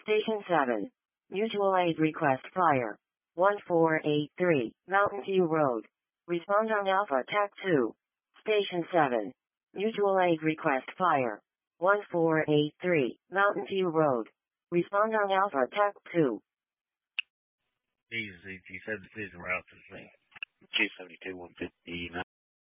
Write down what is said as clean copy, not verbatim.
Station 7. Mutual aid request fire. 1483, Mountain View Road. Respond on Alpha TAC 2. Station 7. Mutual aid request fire. 1483, Mountain View Road. Respond on Alpha TAC 2. Easy, G72 route to the thing. G72, 159.